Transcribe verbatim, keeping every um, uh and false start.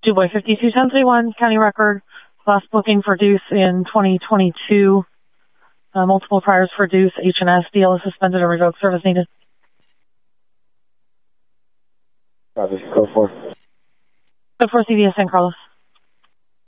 DuBois fifty-two ten thirty-one, county record, last booking for Deuce in twenty twenty-two. Uh, multiple priors for Deuce, H and S, D L is suspended or revoked, service needed. Copy, code four. Code four C V S San Carlos.